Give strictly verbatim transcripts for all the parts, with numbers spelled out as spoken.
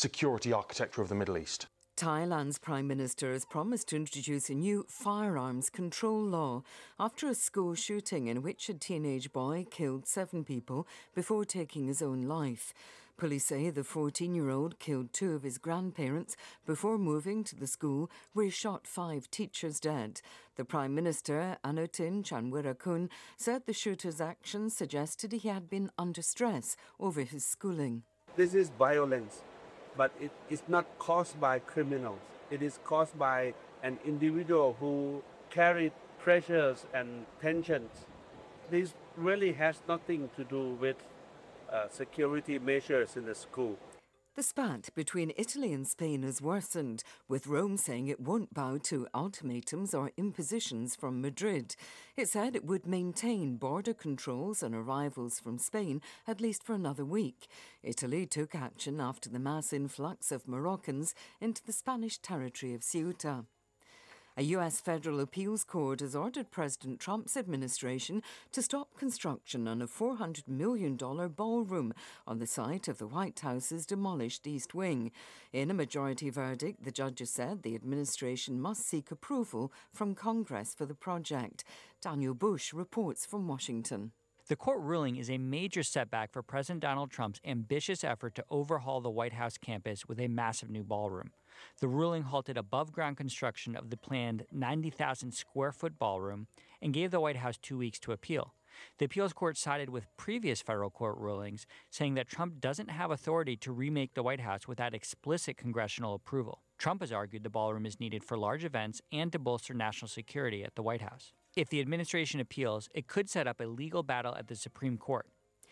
security architecture of the Middle East. Thailand's Prime Minister has promised to introduce a new firearms control law after a school shooting in which a teenage boy killed seven people before taking his own life. Police say the fourteen-year-old killed two of his grandparents before moving to the school where he shot five teachers dead. The Prime Minister, Anutin Chanwirakul, said the shooter's actions suggested he had been under stress over his schooling. This is violence, but it is not caused by criminals. It is caused by an individual who carried pressures and tensions. This really has nothing to do with uh, security measures in the school. The spat between Italy and Spain has worsened, with Rome saying it won't bow to ultimatums or impositions from Madrid. It said it would maintain border controls on arrivals from Spain at least for another week. Italy took action after the mass influx of Moroccans into the Spanish territory of Ceuta. A U S federal appeals court has ordered President Trump's administration to stop construction on a four hundred million dollars ballroom on the site of the White House's demolished East Wing. In a majority verdict, the judges said the administration must seek approval from Congress for the project. Daniel Bush reports from Washington. The court ruling is a major setback for President Donald Trump's ambitious effort to overhaul the White House campus with a massive new ballroom. The ruling halted above-ground construction of the planned ninety thousand square foot ballroom and gave the White House two weeks to appeal. The appeals court sided with previous federal court rulings, saying that Trump doesn't have authority to remake the White House without explicit congressional approval. Trump has argued the ballroom is needed for large events and to bolster national security at the White House. If the administration appeals, it could set up a legal battle at the Supreme Court.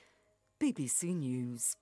B B C News.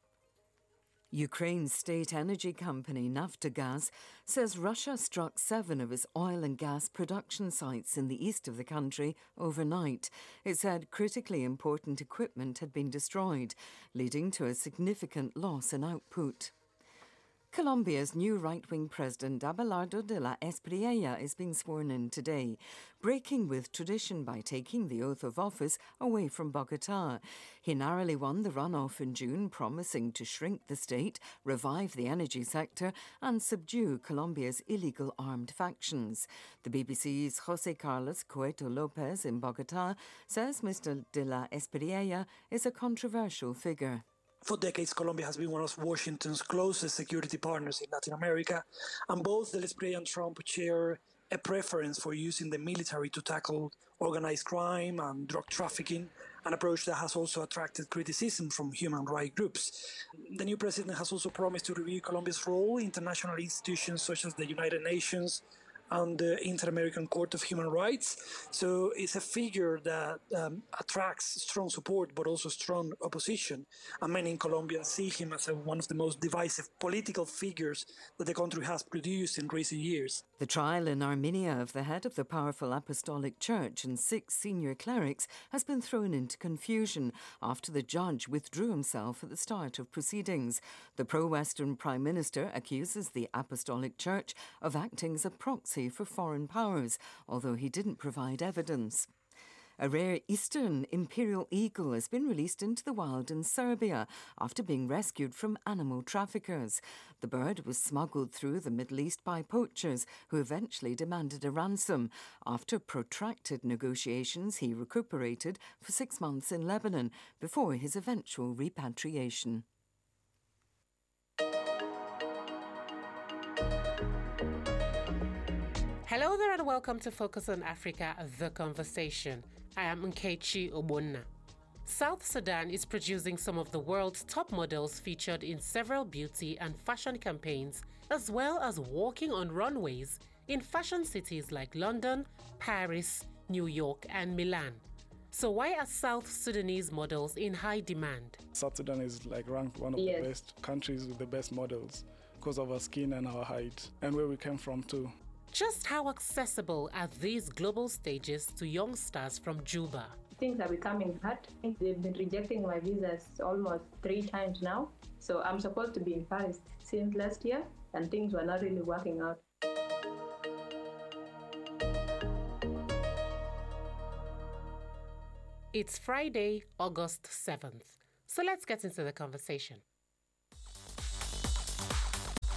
Ukraine's state energy company Naftogaz says Russia struck seven of its oil and gas production sites in the east of the country overnight. It said critically important equipment had been destroyed, leading to a significant loss in output. Colombia's new right-wing president, Abelardo de la Espriella, is being sworn in today, breaking with tradition by taking the oath of office away from Bogotá. He narrowly won the runoff in June, promising to shrink the state, revive the energy sector and subdue Colombia's illegal armed factions. The B B C's José Carlos Cueto Lopez in Bogotá says Mister de la Espriella is a controversial figure. For decades, Colombia has been one of Washington's closest security partners in Latin America, and both de la Espriella and Trump share a preference for using the military to tackle organized crime and drug trafficking, an approach that has also attracted criticism from human rights groups. The new president has also promised to review Colombia's role in international institutions such as the United Nations and the Inter-American Court of Human Rights. So it's a figure that um, attracts strong support, but also strong opposition. And many in Colombia see him as a, one of the most divisive political figures that the country has produced in recent years. The trial in Armenia of the head of the powerful Apostolic Church and six senior clerics has been thrown into confusion after the judge withdrew himself at the start of proceedings. The pro-Western Prime Minister accuses the Apostolic Church of acting as a proxy for foreign powers, although he didn't provide evidence. A rare eastern imperial eagle has been released into the wild in Serbia after being rescued from animal traffickers. The bird was smuggled through the Middle East by poachers who eventually demanded a ransom. After protracted negotiations, he recuperated for six months in Lebanon before his eventual repatriation. Hello there and welcome to Focus on Africa, The Conversation. I am Nkechi Obonna. South Sudan is producing some of the world's top models featured in several beauty and fashion campaigns, as well as walking on runways in fashion cities like London, Paris, New York, and Milan. So why are South Sudanese models in high demand? South Sudan is like ranked one of yes. the best countries with the best models because of our skin and our height and where we came from too. Just how accessible are these global stages to young stars from Juba? Things are becoming hard. They've been rejecting my visas almost three times now. So I'm supposed to be in Paris since last year, and things were not really working out. It's Friday, August seventh. So let's get into the conversation.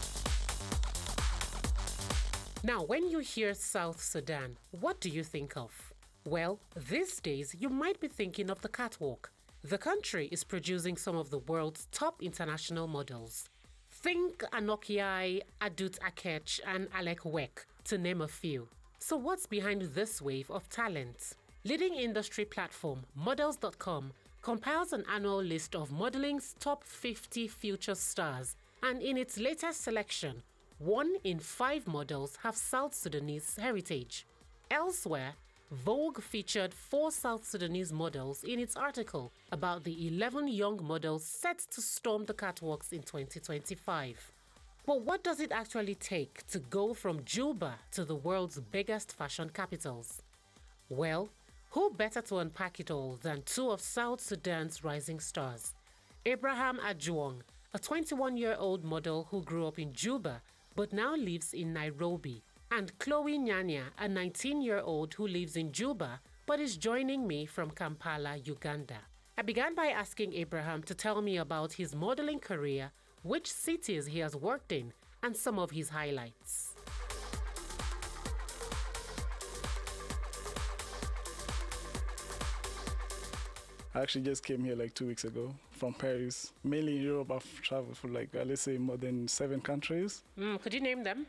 Now, when you hear South Sudan, what do you think of? Well, these days you might be thinking of the catwalk. The country is producing some of the world's top international models. Think Anokiai, Adut Akech, and Alec Weck, to name a few. So what's behind this wave of talent? Leading industry platform Models dot com compiles an annual list of modeling's top fifty future stars, and in its latest selection, one in five models have South Sudanese heritage. Elsewhere, Vogue featured four South Sudanese models in its article about the eleven young models set to storm the catwalks in twenty twenty-five. But what does it actually take to go from Juba to the world's biggest fashion capitals? Well, who better to unpack it all than two of South Sudan's rising stars? Abraham Adjuang, a twenty-one-year-old model who grew up in Juba but now lives in Nairobi, and Chloe Nyanya, a nineteen-year-old who lives in Juba but is joining me from Kampala, Uganda. I began by asking Abraham to tell me about his modeling career, which cities he has worked in, and some of his highlights. I actually just came here like two weeks ago from Paris. Mainly in Europe, I've traveled for like, uh, let's say, more than seven countries. Mm, could you name them?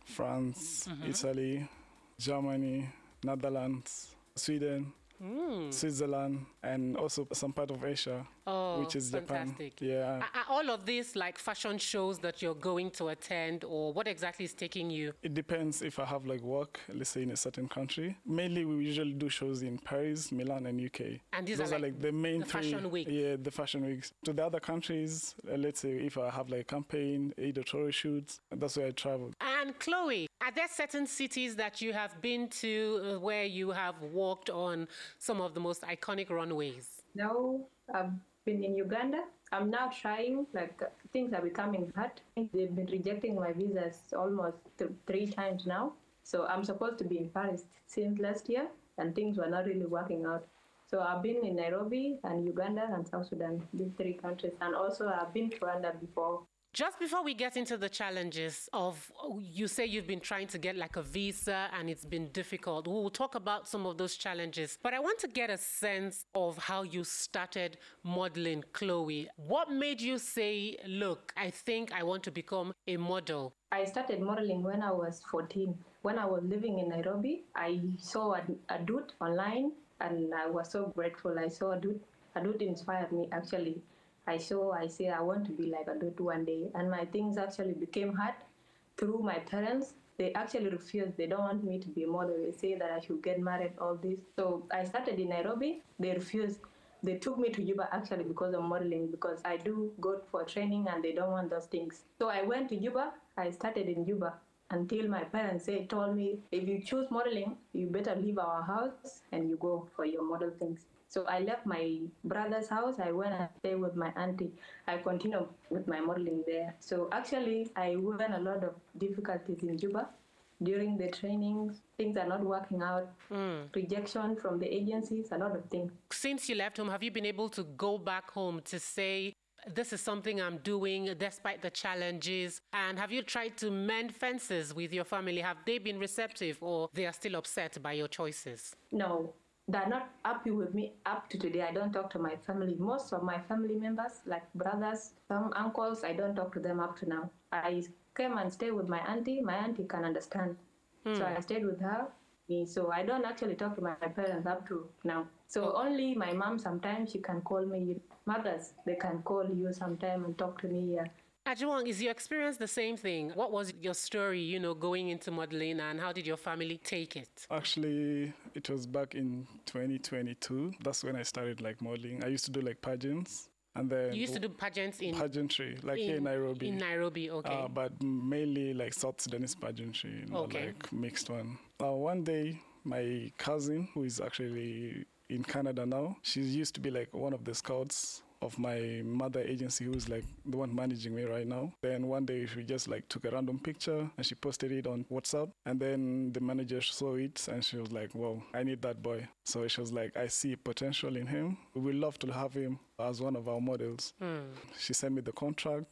France, Mm-hmm. Italy, Germany, Netherlands, Sweden, mm. Switzerland, and also some part of Asia, oh, which is fantastic. Japan. Yeah. Are, are all of these like fashion shows that you're going to attend, or what exactly is taking you? It depends if I have like work, let's say in a certain country. Mainly, we usually do shows in Paris, Milan, and U K. And these Those are are like, like the main the three. fashion week. Yeah, the fashion weeks. To the other countries, uh, let's say if I have like a campaign, editorial shoots, that's where I travel. And Chloe, are there certain cities that you have been to uh, where you have walked on some of the most iconic runways? No, I've been in Uganda. I'm now trying, like, uh, things are becoming hard. They've been rejecting my visas almost th- three times now. So I'm supposed to be in Paris since last year, and things were not really working out. So I've been in Nairobi and Uganda and South Sudan, these three countries. And also I've been to Rwanda before. Just before we get into the challenges of, you say you've been trying to get like a visa and it's been difficult. We'll talk about some of those challenges. But I want to get a sense of how you started modeling, Chloe. What made you say, look, I think I want to become a model? I started modeling when I was fourteen. When I was living in Nairobi, I saw a, a dude online and I was so grateful. I saw a dude. A dude inspired me, actually. I saw, I say, I want to be like a dude one day. And my things actually became hard through my parents. They actually refused. They don't want me to be a model. They say that I should get married, all this. So I started in Nairobi. They refused. They took me to Juba actually because of modeling, because I do go for training and they don't want those things. So I went to Juba. I started in Juba until my parents say, told me, if you choose modeling, you better leave our house and you go for your model things. So I left my brother's house. I went and stayed with my auntie. I continued with my modeling there. So actually, I went a lot of difficulties in Juba during the trainings. Things are not working out. Mm. Rejection from the agencies, a lot of things. Since you left home, have you been able to go back home to say, this is something I'm doing despite the challenges? And have you tried to mend fences with your family? Have they been receptive, or they are still upset by your choices? No. They're not happy with me up to today. I don't talk to my family. Most of my family members, like brothers, some uncles, I don't talk to them up to now. I came and stayed with my auntie. My auntie can understand. Hmm. So I stayed with her. So I don't actually talk to my parents up to now. So oh. only my mom, sometimes she can call me. Mothers, they can call you sometime and talk to me. Yeah. Adjuang, is your experience the same thing? What was your story, you know, going into modeling, and how did your family take it? Actually, it was back in twenty twenty-two. That's when I started like modeling. I used to do like pageants. And then you used to do pageants in pageantry, like in, here in Nairobi. In Nairobi, okay. Uh, but mainly like South Sudanese pageantry, not okay. like mixed one. Uh, one day, my cousin, who is actually in Canada now, she used to be like one of the scouts of my mother agency, who's like the one managing me right now. Then one day she just like took a random picture and she posted it on WhatsApp. And then the manager saw it and she was like, wow, I need that boy. So she was like, I see potential in him. We would love to have him as one of our models. Mm. She sent me the contracts.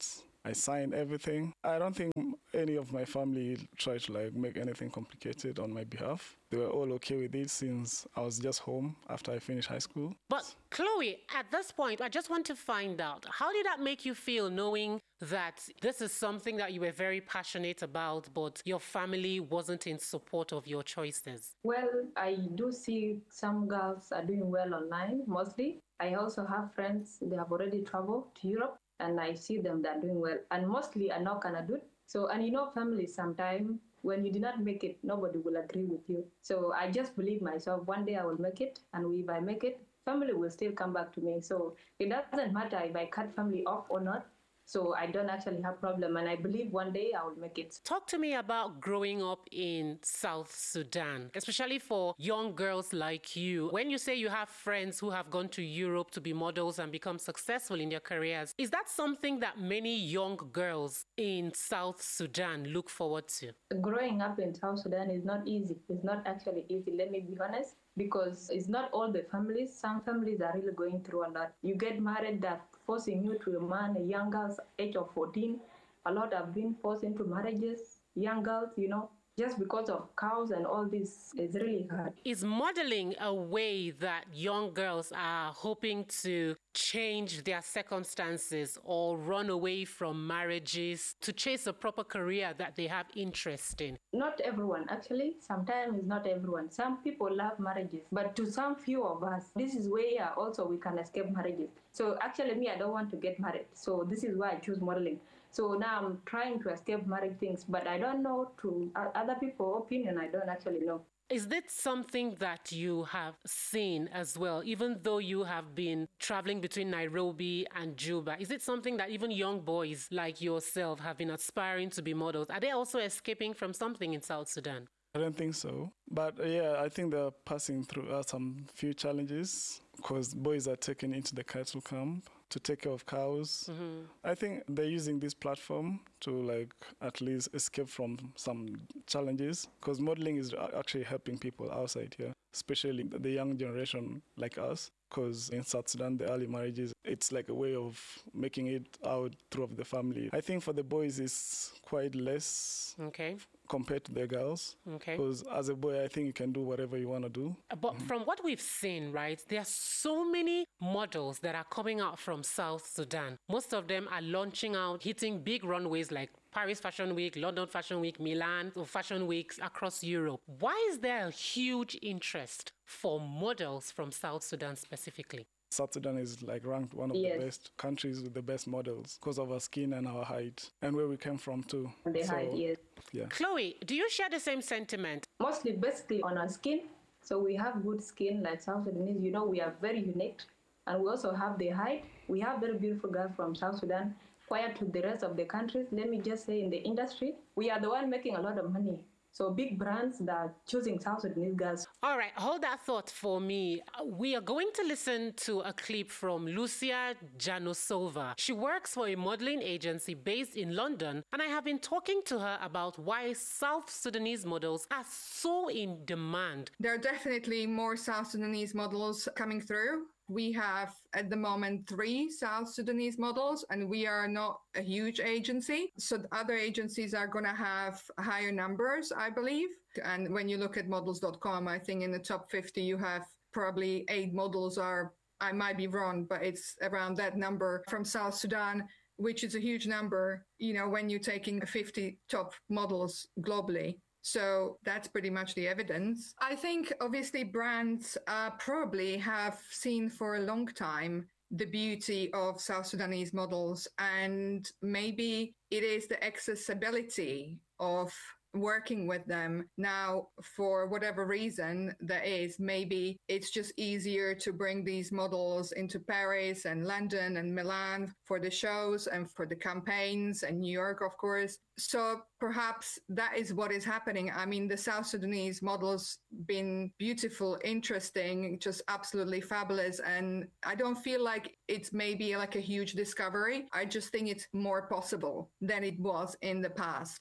I signed everything. I don't think any of my family tried to like make anything complicated on my behalf. They were all okay with it since I was just home after I finished high school. But Chloe, at this point, I just want to find out, how did that make you feel knowing that this is something that you were very passionate about, but your family wasn't in support of your choices? Well, I do see some girls are doing well online, mostly. I also have friends, they have already traveled to Europe, and I see them, they're doing well. And mostly are not gonna do it. So, and you know, families sometimes, when you do not make it, nobody will agree with you. So I just believe myself, one day I will make it, and if I make it, family will still come back to me. So it doesn't matter if I cut family off or not. So I don't actually have problem, and I believe one day I will make it. Talk to me about growing up in South Sudan, especially for young girls like you. When you say you have friends who have gone to Europe to be models and become successful in their careers, is that something that many young girls in South Sudan look forward to? Growing up in South Sudan is not easy. It's not actually easy, let me be honest, because it's not all the families. Some families are really going through a lot. You get married, that forcing you to a man, a young girl's age of fourteen. A lot have been forced into marriages, young girls, you know, just because of cows and all this. Is really hard. Is modeling a way that young girls are hoping to change their circumstances or run away from marriages to chase a proper career that they have interest in? Not everyone, actually. Sometimes it's not everyone. Some people love marriages, but to some few of us, this is where also we can escape marriages. So actually, me, I don't want to get married. So this is why I choose modeling. So now I'm trying to escape marriage things, but I don't know to other people's opinion. I don't actually know. Is this something that you have seen as well, even though you have been traveling between Nairobi and Juba? Is it something that even young boys like yourself have been aspiring to be models? Are they also escaping from something in South Sudan? I don't think so. But uh, yeah, I think they're passing through uh, some few challenges because boys are taken into the cattle camp to take care of cows. Mm-hmm. I think they're using this platform to like at least escape from some challenges because modeling is actually helping people outside here, especially the young generation like us. Because in South Sudan, the early marriages, it's like a way of making it out through the family. I think for the boys, it's quite less okay. compared to the girls. Okay. Because as a boy, I think you can do whatever you want to do. But mm-hmm. from what we've seen, right, there are so many models that are coming out from South Sudan. Most of them are launching out, hitting big runways like Paris Fashion Week, London Fashion Week, Milan, or fashion weeks across Europe. Why is there a huge interest for models from South Sudan specifically? South Sudan is like ranked one of yes. the best countries with the best models because of our skin and our height and where we came from too. The so, height, yes. Yeah. Chloe, do you share the same sentiment? Mostly basically on our skin. So we have good skin like South Sudanese. You know, we are very unique. And we also have the height. We have very beautiful girls from South Sudan. Compared to the rest of the countries, let me just say in the industry, we are the one making a lot of money. So big brands that are choosing South Sudanese girls. All right, hold that thought for me. We are going to listen to a clip from Lucia Janosova. She works for a modeling agency based in London, and I have been talking to her about why South Sudanese models are so in demand. There are definitely more South Sudanese models coming through. We have, at the moment, three South Sudanese models, and we are not a huge agency. So the other agencies are going to have higher numbers, I believe. And when you look at models dot com, I think in the top fifty, you have probably eight models are, I might be wrong, but it's around that number from South Sudan, which is a huge number, you know, when you're taking fifty top models globally. So that's pretty much the evidence. I think obviously brands uh, probably have seen for a long time the beauty of South Sudanese models, and maybe it is the accessibility of working with them. Now, for whatever reason there is, maybe it's just easier to bring these models into Paris and London and Milan for the shows and for the campaigns, and New York, of course. So perhaps that is what is happening. I mean, the South Sudanese models been beautiful, interesting, just absolutely fabulous. And I don't feel like it's maybe like a huge discovery. I just think it's more possible than it was in the past.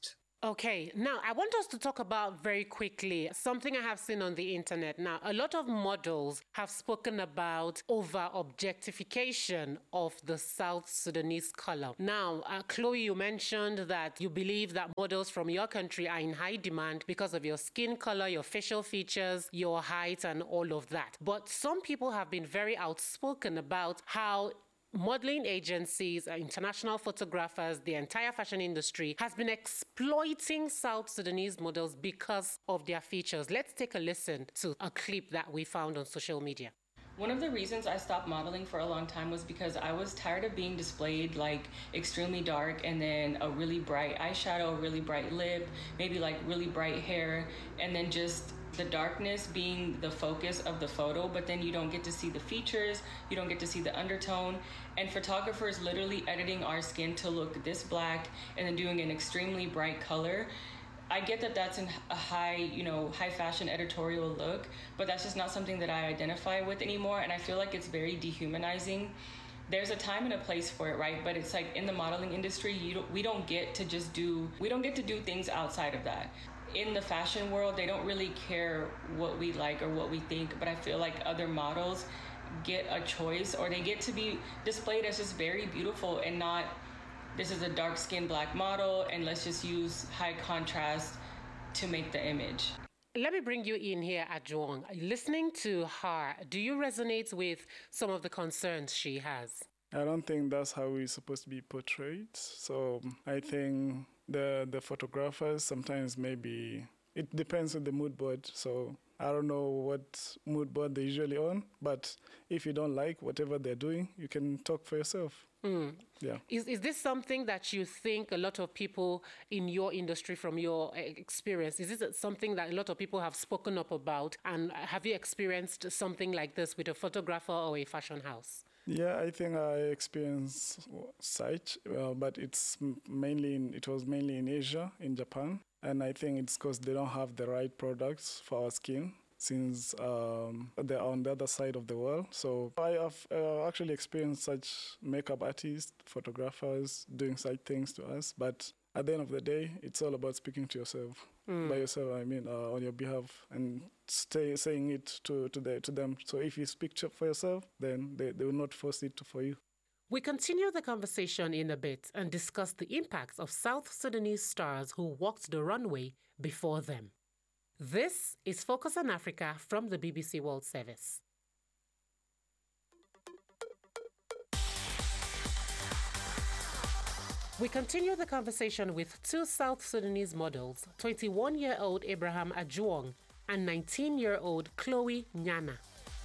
Okay, now I want us to talk about very quickly something I have seen on the internet. Now, a lot of models have spoken about over objectification of the South Sudanese color. Now, uh, Chloe, you mentioned that you believe that models from your country are in high demand because of your skin color, your facial features, your height, and all of that. But some people have been very outspoken about how modeling agencies, international photographers, the entire fashion industry has been exploiting South Sudanese models because of their features. Let's take a listen to a clip that we found on social media. One of the reasons I stopped modeling for a long time was because I was tired of being displayed like extremely dark and then a really bright eyeshadow, a really bright lip, maybe like really bright hair, and then just the darkness being the focus of the photo, but then you don't get to see the features, you don't get to see the undertone, and photographers literally editing our skin to look this black and then doing an extremely bright color. I get that that's an, a high, you know, high fashion editorial look, but that's just not something that I identify with anymore, and I feel like it's very dehumanizing. There's a time and a place for it, right? But it's like in the modeling industry, you don't, we don't get to just do, we don't get to do things outside of that. In the fashion world, they don't really care what we like or what we think, but I feel like other models get a choice, or they get to be displayed as just very beautiful and not, this is a dark-skinned black model and let's just use high contrast to make the image. Let me bring you in here, Ajuong. Listening to her, do you resonate with some of the concerns she has? I don't think that's how we're supposed to be portrayed. So I think the the photographers sometimes maybe, it depends on the mood board. So I don't know what mood board they're usually on, but if you don't like whatever they're doing, you can talk for yourself. Mm. Yeah. Is is this something that you think a lot of people in your industry, from your experience, is this something that a lot of people have spoken up about? And have you experienced something like this with a photographer or a fashion house? Yeah, I think I experienced such, uh, but it's mainly in, it was mainly in Asia, in Japan, and I think it's because they don't have the right products for our skin, since um, they're on the other side of the world. So I have uh, actually experienced such makeup artists, photographers doing such things to us, but at the end of the day, it's all about speaking to yourself. Mm. By yourself, I mean uh, on your behalf, and stay saying it to to, the, to them. So if you speak for yourself, then they, they will not force it for you. We continue the conversation in a bit and discuss the impacts of South Sudanese stars who walked the runway before them. This is Focus on Africa from the B B C World Service. We continue the conversation with two South Sudanese models, twenty-one-year-old Abraham Ajuong and nineteen-year-old Chloe Nyana.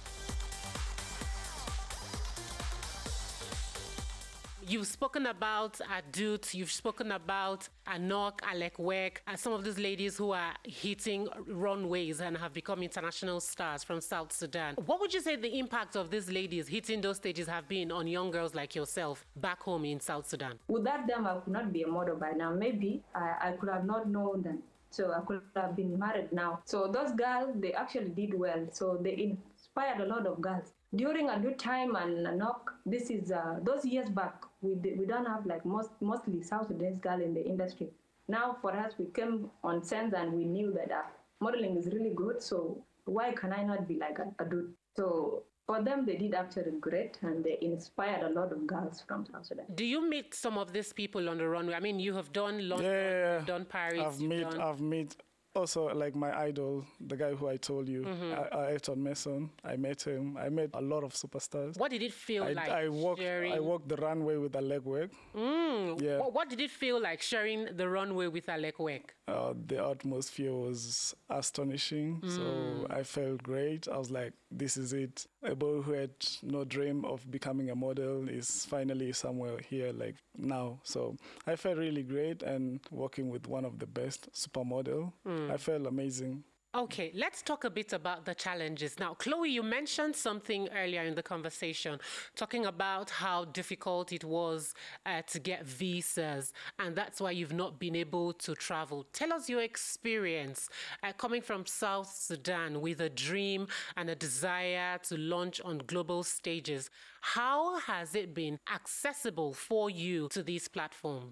You've spoken about Adut, you've spoken about Anok, Alekwek, uh, some of these ladies who are hitting runways and have become international stars from South Sudan. What would you say the impact of these ladies hitting those stages have been on young girls like yourself back home in South Sudan? Without them, I could not be a model by now. Maybe I, I could have not known them. So I could have been married now. So those girls, they actually did well. So they inspired a lot of girls. During a good time and Anok, this is uh, those years back, we we don't have like most mostly South Sudanese girl in the industry. Now for us, we came on sense and we knew that uh, modeling is really good. So why can I not be like a, a dude? So for them, they did actually great, and they inspired a lot of girls from South Sudan. Do you meet some of these people on the runway? I mean, you have done London, yeah, you've done Paris. I've met, done... I've met. Also, like my idol, the guy who I told you, mm-hmm. Ayrton Mason, I met him. I met a lot of superstars. What did it feel I, like I walked, sharing... I walked the runway with Alekwek. Mm. Yeah. What, what did it feel like sharing the runway with Alekwek? Uh, the atmosphere was astonishing. Mm. So I felt great. I was like, this is it. A boy who had no dream of becoming a model is finally somewhere here, like now. So I felt really great, and working with one of the best supermodel, mm. I felt amazing. Okay, let's talk a bit about the challenges. Now, Chloe, you mentioned something earlier in the conversation, talking about how difficult it was uh, to get visas, and that's why you've not been able to travel. Tell us your experience uh, coming from South Sudan with a dream and a desire to launch on global stages. How has it been accessible for you to these platforms?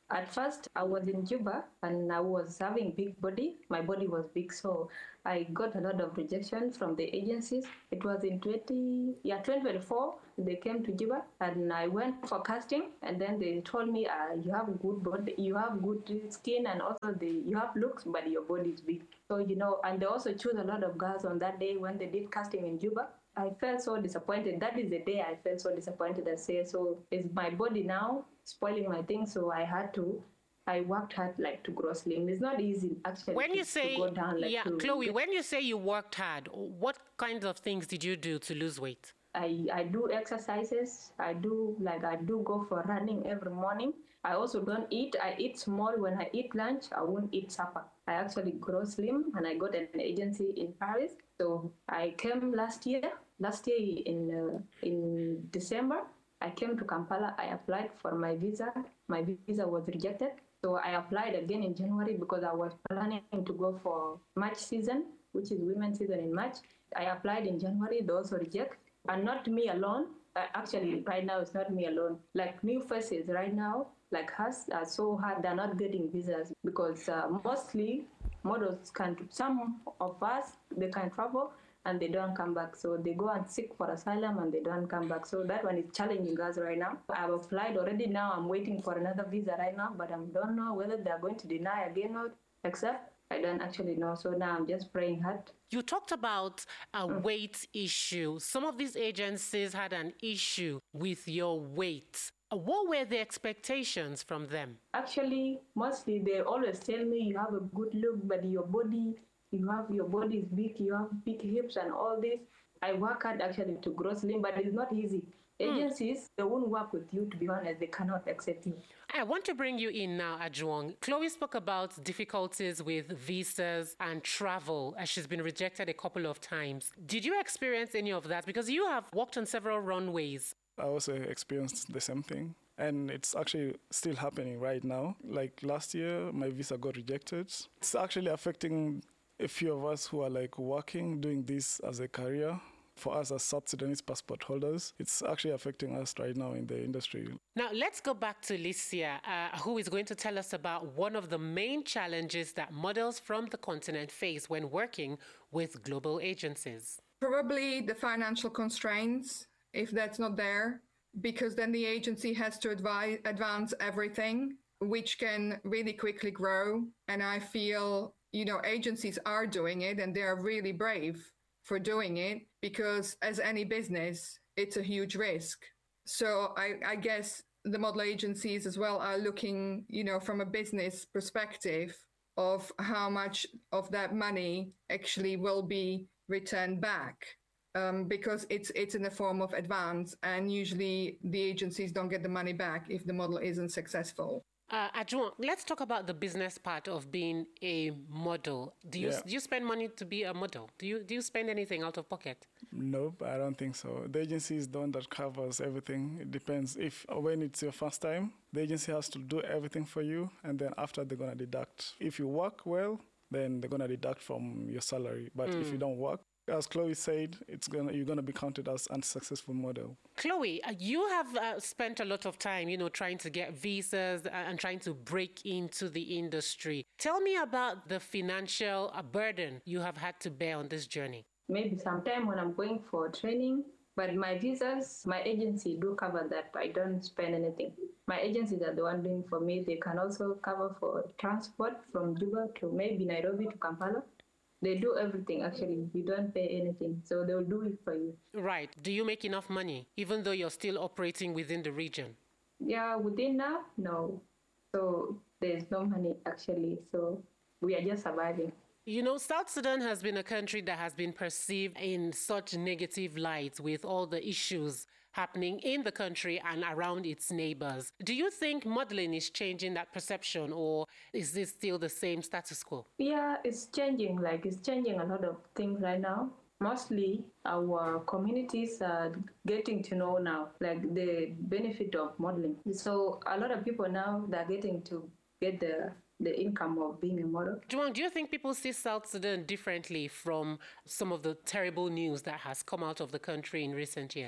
At first, I was in Juba and I was having big body. My body was big, so I got a lot of rejection from the agencies. It was in twenty, yeah, twenty twenty-four. They came to Juba and I went for casting, and then they told me, uh, "You have good body, you have good skin, and also the you have looks, but your body is big." So you know, and they also choose a lot of girls on that day when they did casting in Juba. I felt so disappointed. That is the day I felt so disappointed. I say, so is my body now spoiling my things? So I had to, I worked hard like to grow slim. It's not easy actually. When to, you say, to go down, like yeah, to, Chloe, when you say you worked hard, what kinds of things did you do to lose weight? I, I do exercises. I do like I do go for running every morning. I also don't eat. I eat small. When I eat lunch, I won't eat supper. I actually grow slim, and I got an agency in Paris. So I came last year. Last year in uh, in December, I came to Kampala. I applied for my visa. My visa was rejected. So I applied again in January because I was planning to go for March season, which is women's season in March. I applied in January. They also reject. And not me alone. Uh, actually, right now, it's not me alone. Like new faces right now, like us, are so hard. They're not getting visas because uh, mostly models can, some of us, they can travel and they don't come back. So they go and seek for asylum and they don't come back. So that one is challenging us right now. I've applied already now. I'm waiting for another visa right now, but I don't know whether they're going to deny again or accept. I don't actually know. So now I'm just praying hard. You talked about a mm. weight issue. Some of these agencies had an issue with your weight. What were the expectations from them? Actually, mostly they always tell me you have a good look, but your body, you have your body is big, you have big hips and all this. I work hard actually to grow slim, but it's not easy. Agencies, mm. they won't work with you, to be honest. They cannot accept you. I want to bring you in now, Ajuang. Chloe spoke about difficulties with visas and travel, as she's been rejected a couple of times. Did you experience any of that? Because you have walked on several runways. I also experienced the same thing. And it's actually still happening right now. Like last year, my visa got rejected. It's actually affecting a few of us who are like working, doing this as a career. For us as South Sudanese passport holders, it's actually affecting us right now in the industry. Now, let's go back to Licia, uh, who is going to tell us about one of the main challenges that models from the continent face when working with global agencies. Probably the financial constraints, if that's not there, because then the agency has to advise, advance everything, which can really quickly grow. And I feel, you know, agencies are doing it and they are really brave for doing it, because as any business, it's a huge risk. So I, I guess the model agencies as well are looking, you know, from a business perspective of how much of that money actually will be returned back, um, because it's it's in the form of advance, and usually the agencies don't get the money back if the model isn't successful. Uh, Ajuang, let's talk about the business part of being a model. Do you yeah. do you spend money to be a model? Do you do you spend anything out of pocket? Nope, I don't think so. The agency is the one that covers everything. It depends. If when it's your first time, the agency has to do everything for you, and then after they're gonna deduct. If you work well, then they're gonna deduct from your salary. But mm. if you don't work, as Chloe said, it's gonna you're gonna be counted as an unsuccessful model. Chloe, uh, you have uh, spent a lot of time, you know, trying to get visas and trying to break into the industry. Tell me about the financial uh, burden you have had to bear on this journey. Maybe sometime when I'm going for training, but my visas, my agency do cover that. I don't spend anything. My agencies are the one doing for me. They can also cover for transport from Juba to maybe Nairobi to Kampala. They do everything, actually. You don't pay anything, so they'll do it for you. Right. Do you make enough money, even though you're still operating within the region? Yeah, within now, no. So there's no money, actually. So we are just surviving. You know, South Sudan has been a country that has been perceived in such negative light with all the issues happening in the country and around its neighbors. Do you think modeling is changing that perception, or is this still the same status quo? Yeah, it's changing. Like, it's changing a lot of things right now. Mostly our communities are getting to know now, like, the benefit of modeling. So a lot of people now, they're getting to get the the income of being a model. Juan, do you think people see South Sudan differently from some of the terrible news that has come out of the country in recent years?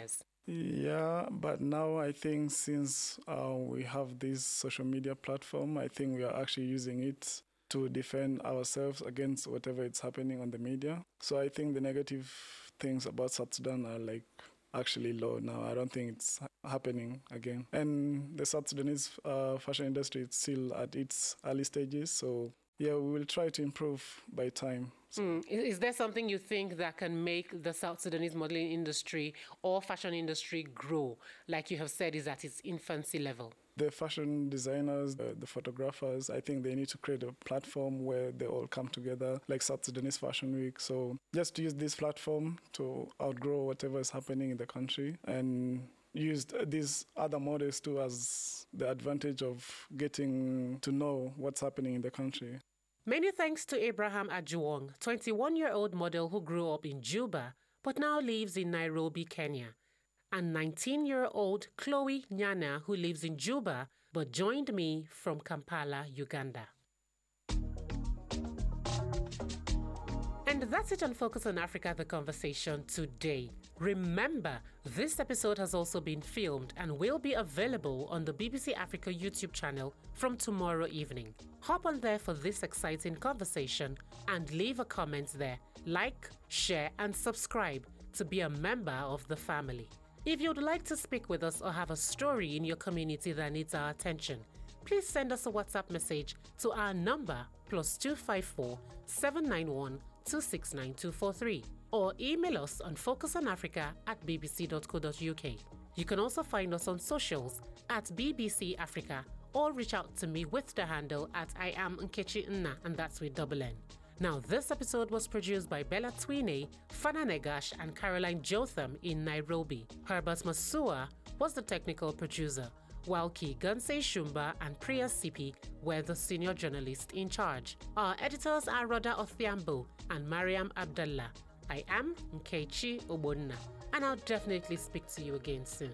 Yeah, but now I think since uh, we have this social media platform, I think we are actually using it to defend ourselves against whatever is happening on the media. So I think the negative things about South Sudan are like actually low now. I don't think it's happening again. And the South Sudanese uh, fashion industry is still at its early stages. So yeah, we will try to improve by time. So. Mm. Is there something you think that can make the South Sudanese modeling industry or fashion industry grow? Like you have said, is at its infancy level. The fashion designers, the, the photographers, I think they need to create a platform where they all come together, like South Sudanese Fashion Week. So just to use this platform to outgrow whatever is happening in the country and use these other models too as the advantage of getting to know what's happening in the country. Many thanks to Abraham Ajuong, twenty-one-year-old model who grew up in Juba but now lives in Nairobi, Kenya, and nineteen-year-old Chloe Nyana, who lives in Juba but joined me from Kampala, Uganda. And that's it on Focus on Africa, the conversation today. Remember, this episode has also been filmed and will be available on the B B C Africa YouTube channel from tomorrow evening. Hop on there for this exciting conversation and leave a comment there. Like, share, and subscribe to be a member of the family. If you'd like to speak with us or have a story in your community that needs our attention, please send us a WhatsApp message to our number plus two five four, seven nine one, two six nine two four three or email us on focusonafrica at b b c dot co dot u k. You can also find us on socials at B B C Africa or reach out to me with the handle at I am Nkechi Nna, and that's with double N. Now, this episode was produced by Bella Twine, Fana Negash, and Caroline Jotham in Nairobi. Herbert Masua was the technical producer, while Ki Gansei Shumba and Priya Sipi were the senior journalists in charge. Our editors are Rhoda Othiambo and Mariam Abdallah. I am Nkechi Obonna, and I'll definitely speak to you again soon.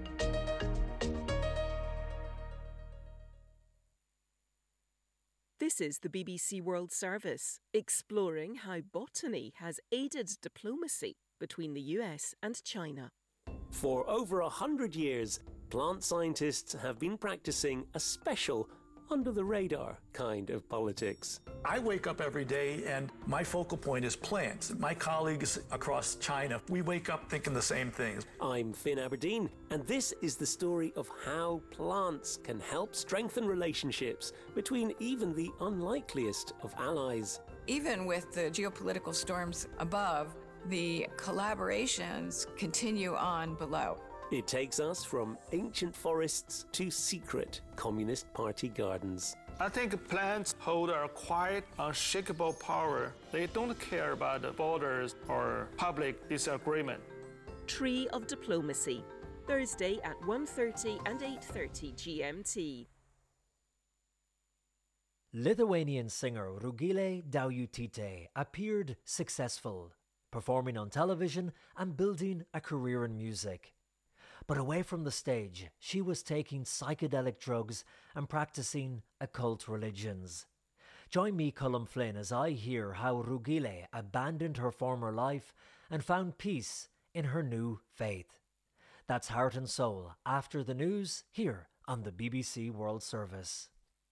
This is the B B C World Service, exploring how botany has aided diplomacy between the U S and China. For over a hundred years, plant scientists have been practicing a special, under-the-radar kind of politics. I wake up every day and my focal point is plants. My colleagues across China, we wake up thinking the same things. I'm Finn Aberdeen, and this is the story of how plants can help strengthen relationships between even the unlikeliest of allies. Even with the geopolitical storms above, the collaborations continue on below. It takes us from ancient forests to secret Communist Party gardens. I think plants hold a quiet, unshakable power. They don't care about the borders or public disagreement. Tree of Diplomacy, Thursday at one thirty and eight thirty G M T. Lithuanian singer Rugile Daujutite appeared successful, performing on television and building a career in music. But away from the stage, she was taking psychedelic drugs and practicing occult religions. Join me, Colm Flynn, as I hear how Rugile abandoned her former life and found peace in her new faith. That's Heart and Soul, after the news, here on the B B C World Service.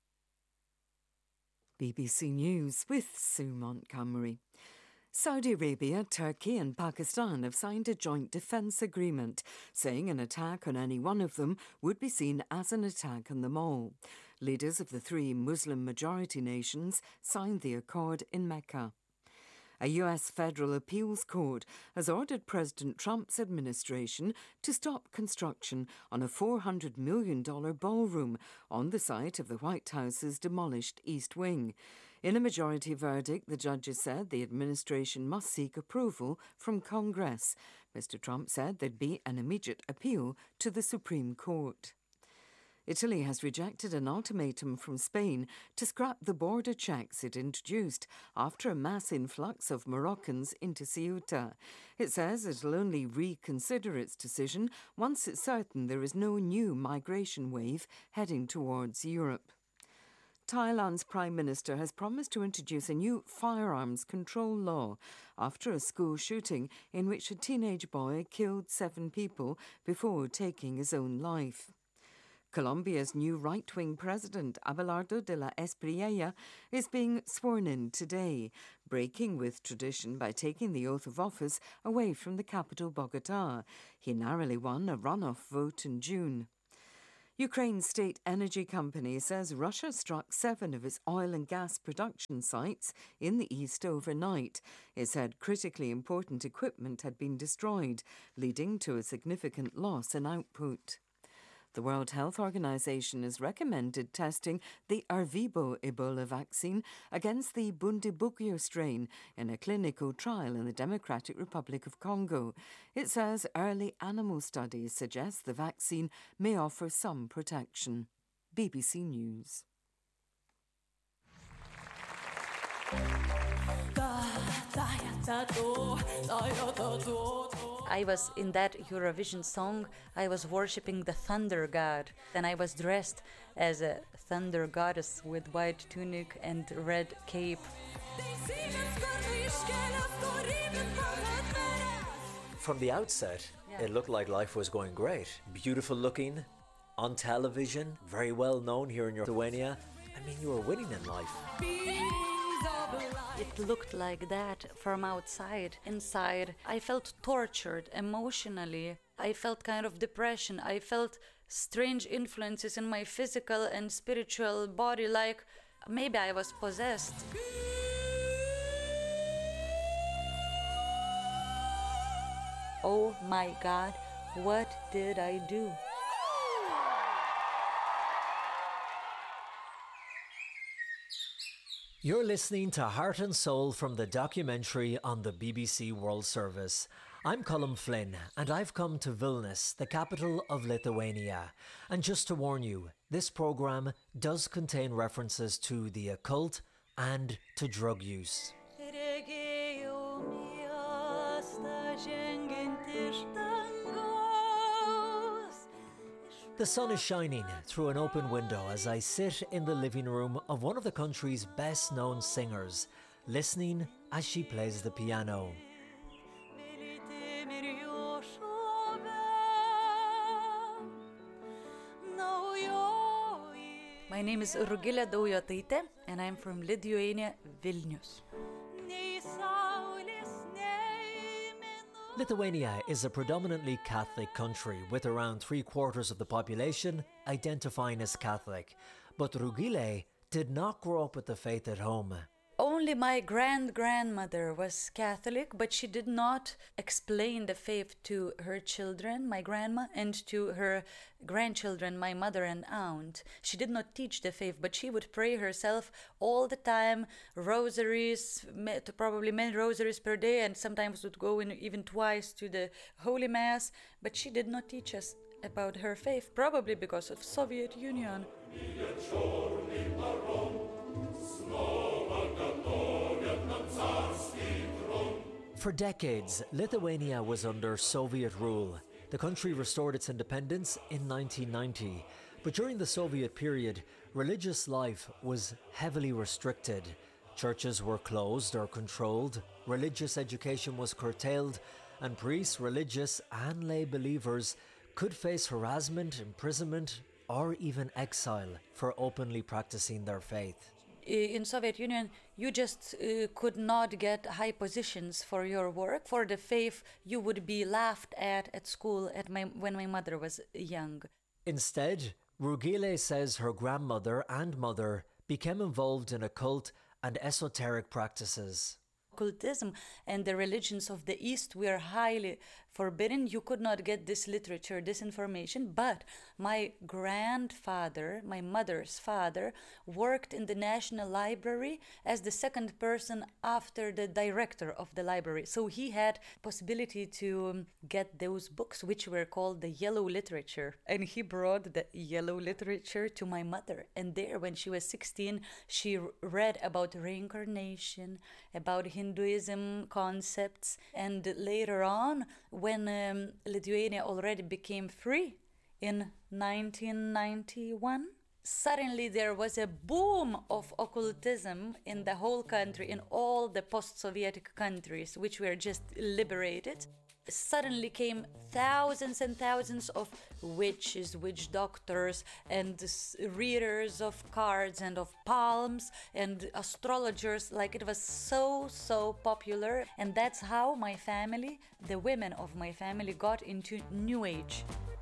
B B C News with Sue Montgomery. Saudi Arabia, Turkey and Pakistan have signed a joint defence agreement, saying an attack on any one of them would be seen as an attack on them all. Leaders of the three Muslim-majority nations signed the accord in Mecca. A U S federal appeals court has ordered President Trump's administration to stop construction on a four hundred million dollars ballroom on the site of the White House's demolished East Wing. In a majority verdict, the judges said the administration must seek approval from Congress. Mister Trump said there'd be an immediate appeal to the Supreme Court. Italy has rejected an ultimatum from Spain to scrap the border checks it introduced after a mass influx of Moroccans into Ceuta. It says it'll only reconsider its decision once it's certain there is no new migration wave heading towards Europe. Thailand's Prime Minister has promised to introduce a new firearms control law after a school shooting in which a teenage boy killed seven people before taking his own life. Colombia's new right-wing president, Abelardo de la Espriella, is being sworn in today, breaking with tradition by taking the oath of office away from the capital, Bogotá. He narrowly won a runoff vote in June. Ukraine's state energy company says Russia struck seven of its oil and gas production sites in the east overnight. It said critically important equipment had been destroyed, leading to a significant loss in output. The World Health Organization has recommended testing the Ervebo Ebola vaccine against the Bundibugyo strain in a clinical trial in the Democratic Republic of Congo. It says early animal studies suggest the vaccine may offer some protection. B B C News. I was in that Eurovision song, I was worshipping the thunder god, and I was dressed as a thunder goddess with white tunic and red cape. From the outset, yeah. It looked like life was going great. Beautiful looking, on television, very well known here in Lithuania. I mean, you were winning in life. It looked like that from outside. Inside, I felt tortured emotionally. I felt kind of depression. I felt strange influences in my physical and spiritual body, like maybe I was possessed. Oh my God, what did I do? You're listening to Heart and Soul from the documentary on the B B C World Service. I'm Colm Flynn, and I've come to Vilnius, the capital of Lithuania. And just to warn you, this programme does contain references to the occult and to drug use. The sun is shining through an open window as I sit in the living room of one of the country's best known singers, listening as she plays the piano. My name is Rugilė Daujotaitė and I'm from Lithuania, Vilnius. Lithuania is a predominantly Catholic country with around three quarters of the population identifying as Catholic. But Rugilė did not grow up with the faith at home. Only my grand-grandmother was Catholic, but she did not explain the faith to her children, my grandma, and to her grandchildren, my mother and aunt. She did not teach the faith, but she would pray herself all the time, rosaries, probably many rosaries per day, and sometimes would go in even twice to the Holy Mass, but she did not teach us about her faith, probably because of Soviet Union. For decades, Lithuania was under Soviet rule. The country restored its independence in nineteen ninety. But during the Soviet period, religious life was heavily restricted. Churches were closed or controlled, religious education was curtailed, and priests, religious and lay believers could face harassment, imprisonment, or even exile for openly practicing their faith. In Soviet Union, you just uh, could not get high positions for your work. For the faith, you would be laughed at at school at my, when my mother was young. Instead, Rugilė says her grandmother and mother became involved in occult and esoteric practices. Occultism and the religions of the East were highly forbidden. You could not get this literature, this information, but my grandfather, my mother's father, worked in the National Library as the second person after the director of the library. So he had possibility to get those books, which were called the yellow literature. And he brought the yellow literature to my mother. And there, when she was sixteen, she read about reincarnation, about Hinduism concepts, and later on, when um, Lithuania already became free in nineteen ninety-one, suddenly there was a boom of occultism in the whole country, in all the post-Soviet countries, which were just liberated. Suddenly came thousands and thousands of witches, witch doctors, and readers of cards and of palms and astrologers. Like, it was so, so popular. And that's how my family, the women of my family, got into New Age.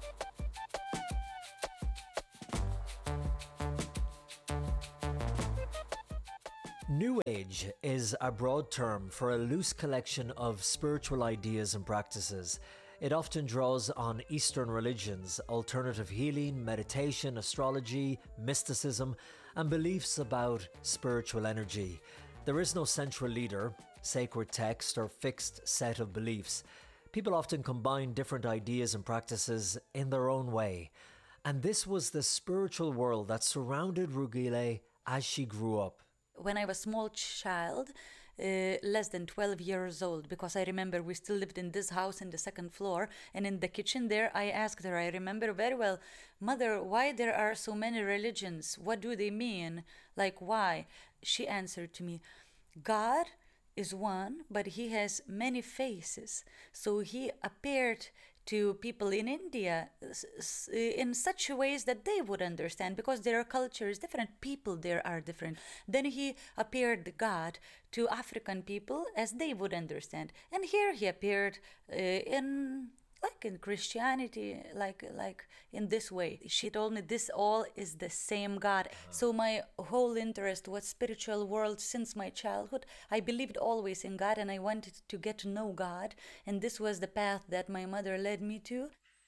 New Age is a broad term for a loose collection of spiritual ideas and practices. It often draws on Eastern religions, alternative healing, meditation, astrology, mysticism, and beliefs about spiritual energy. There is no central leader, sacred text, or fixed set of beliefs. People often combine different ideas and practices in their own way. And this was the spiritual world that surrounded Rugile as she grew up. When I was a small child, uh, less than twelve years old, because I remember we still lived in this house in the second floor, and in the kitchen there I asked her, I remember very well, Mother, why there are so many religions? What do they mean? Like, why? She answered to me, God is one, but he has many faces. So he appeared to people in India in such ways that they would understand, because their culture is different, people there are different. Then he appeared, God, to African people as they would understand. And here he appeared uh, in, like in Christianity, like like in this way. She told me this all is the same God. So my whole interest was spiritual world since my childhood. I believed always in God, and I wanted to get to know God. And this was the path that my mother led me to.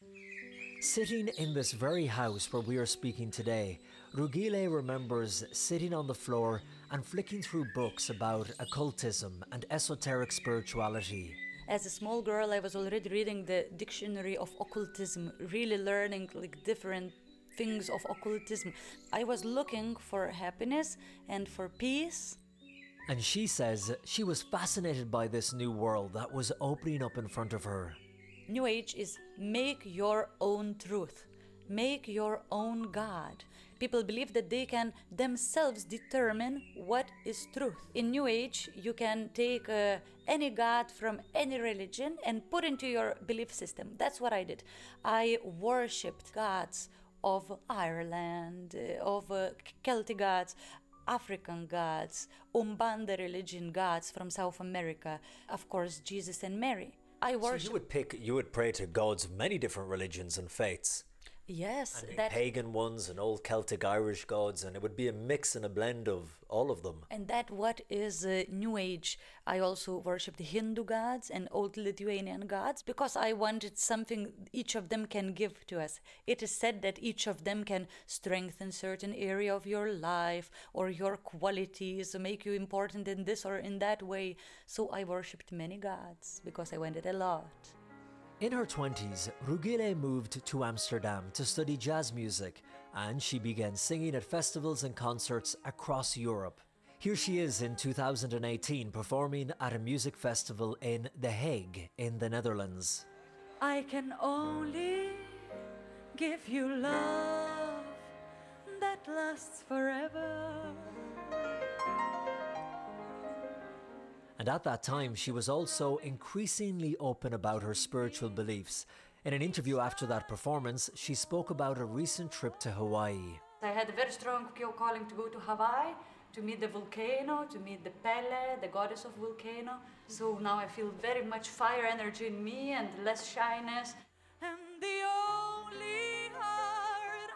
Sitting in this very house where we are speaking today, Rugile remembers sitting on the floor and flicking through books about occultism and esoteric spirituality. As a small girl, I was already reading the dictionary of occultism, really learning like different things of occultism. I was looking for happiness and for peace. And she says she was fascinated by this new world that was opening up in front of her. New Age is make your own truth, make your own God. People believe that they can themselves determine what is truth. In New Age, you can take uh, any god from any religion and put into your belief system. That's what I did. I worshipped gods of Ireland, uh, of uh, Celtic gods, African gods, Umbanda religion gods from South America, of course, Jesus and Mary. I worship. So you would pick, you would pray to gods of many different religions and faiths. Yes, and that pagan ones and old Celtic Irish gods, and it would be a mix and a blend of all of them. And that what is uh, New Age. I also worshipped Hindu gods and old Lithuanian gods because I wanted something each of them can give to us. It is said that each of them can strengthen certain area of your life or your qualities, make you important in this or in that way. So I worshipped many gods because I wanted a lot. In her twenties, Rugile moved to Amsterdam to study jazz music, and she began singing at festivals and concerts across Europe. Here she is in two thousand eighteen performing at a music festival in The Hague in the Netherlands. I can only give you love that lasts forever. And at that time, she was also increasingly open about her spiritual beliefs. In an interview after that performance, she spoke about a recent trip to Hawaii. I had a very strong calling to go to Hawaii, to meet the volcano, to meet the Pele, the goddess of volcano. So now I feel very much fire energy in me and less shyness. And the only heart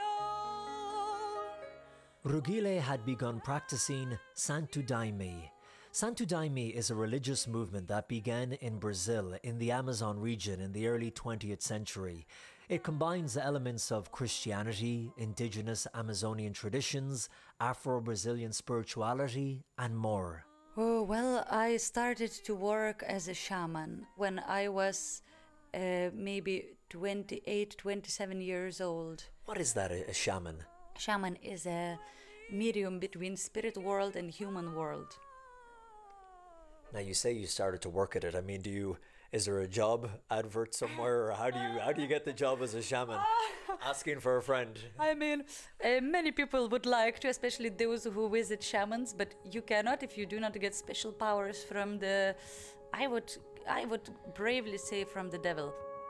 I own. Rugile had begun practicing Santo Daime. Santo Daime is a religious movement that began in Brazil in the Amazon region in the early twentieth century. It combines elements of Christianity, indigenous Amazonian traditions, Afro-Brazilian spirituality, and more. Oh, well, I started to work as a shaman when I was uh, maybe twenty-eight, twenty-seven years old. What is that, a shaman? Shaman is a medium between spirit world and human world. Now, you say you started to work at it. I mean, do you Is there a job advert somewhere, or how do you how do you get the job as a shaman? Asking for a friend. I mean, uh, many people would like to, especially those who visit shamans, but you cannot if you do not get special powers from the, I would, I would bravely say, from the devil.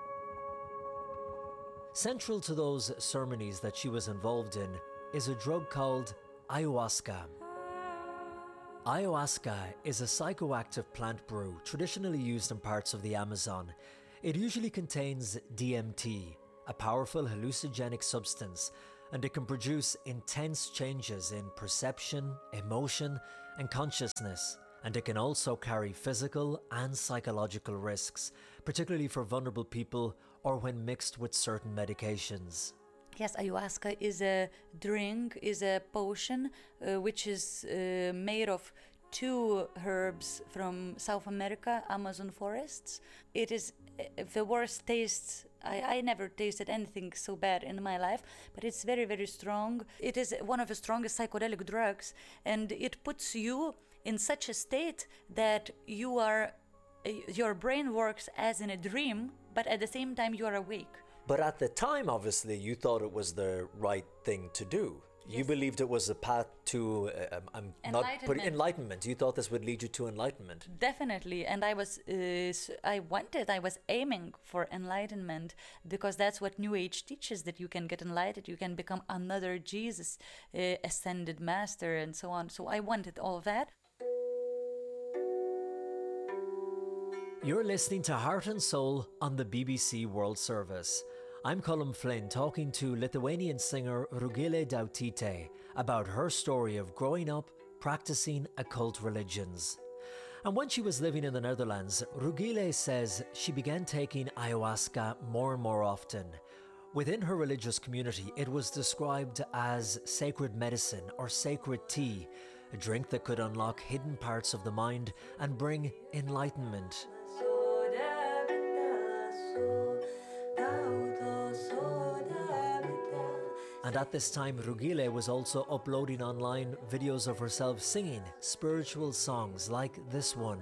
Central to those ceremonies that she was involved in is a drug called ayahuasca. Ayahuasca is a psychoactive plant brew traditionally used in parts of the Amazon. It usually contains D M T, a powerful hallucinogenic substance, and it can produce intense changes in perception, emotion, and consciousness. And it can also carry physical and psychological risks, particularly for vulnerable people or when mixed with certain medications. Yes, ayahuasca is a drink, is a potion, uh, which is uh, made of two herbs from South America, Amazon forests. It is uh, the worst taste. I, I never tasted anything so bad in my life, but it's very, very strong. It is one of the strongest psychedelic drugs, and it puts you in such a state that you are, uh, your brain works as in a dream, but at the same time you are awake. But at the time, obviously, you thought it was the right thing to do. Yes. You believed it was a path to uh, um, I'm not putting enlightenment. You thought this would lead you to enlightenment. Definitely, and I was, uh, I wanted, I was aiming for enlightenment because that's what New Age teaches, that you can get enlightened, you can become another Jesus, uh, ascended master, and so on. So I wanted all of that. You're listening to Heart and Soul on the B B C World Service. I'm Colm Flynn, talking to Lithuanian singer Rugilė Dautytė about her story of growing up practicing occult religions. And when she was living in the Netherlands, Rugilė says she began taking ayahuasca more and more often. Within her religious community, it was described as sacred medicine or sacred tea, a drink that could unlock hidden parts of the mind and bring enlightenment. And at this time, Rugilė was also uploading online videos of herself singing spiritual songs like this one.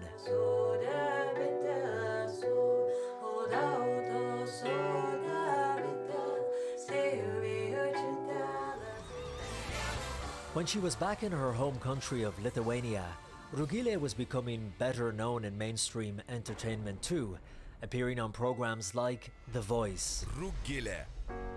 When she was back in her home country of Lithuania, Rugilė was becoming better known in mainstream entertainment too, appearing on programs like The Voice. Rugilė.